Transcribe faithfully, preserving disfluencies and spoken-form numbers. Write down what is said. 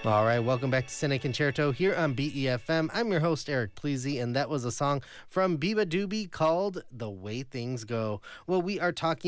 All right, welcome back to Cine Concerto here on B E F M. I'm your host, Eric Pleasy, and that was a song from Biba Doobie called The Way Things Go. Well, we are talking